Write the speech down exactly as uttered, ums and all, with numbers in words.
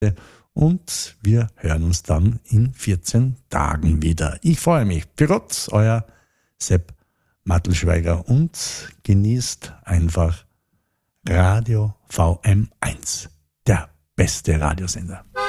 und wir hören uns dann in vierzehn Tagen wieder. Ich freue mich. Für Gott, euer Sepp Mattelschweiger und genießt einfach Radio V M eins, der beste Radiosender.